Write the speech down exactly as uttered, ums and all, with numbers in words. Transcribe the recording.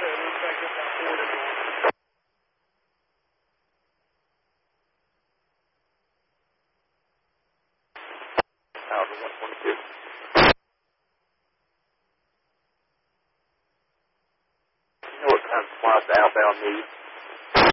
Tower one twenty-two. You know what kind of supplies the outbound needs?